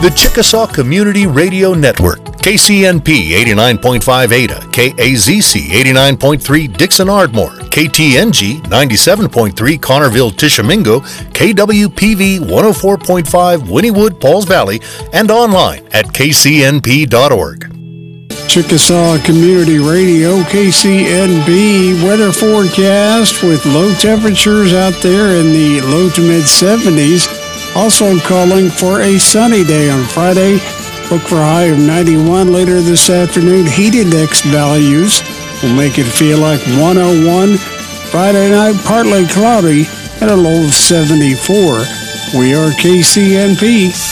The Chickasaw Community Radio Network, KCNP 89.5 Ada, KAZC 89.3 Dixon Ardmore, KTNG 97.3 Connerville Tishomingo, KWPV 104.5 Wynnewood Pauls Valley, and online at kcnp.org. Chickasaw Community Radio, KCNB weather forecast with low temperatures out there in the low to mid 70s. Also calling for a sunny day on Friday. Look for a high of 91 later this afternoon. Heat index values will make it feel like 101. Friday night, partly cloudy and a low of 74. We are KCNP.